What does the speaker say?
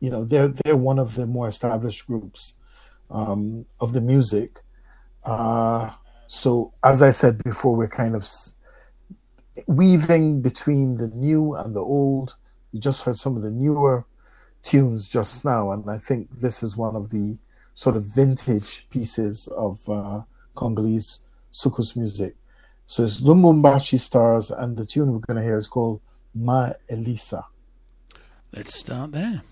they're one of the more established groups of the music. Uh, so as I said before, we're kind of weaving between the new and the old. We just heard some of the newer tunes just now, and I think this is one of the sort of vintage pieces of Congolese soukous music. So it's Lumumbashi Stars, and the tune we're going to hear is called Ma Elisa. Let's start there.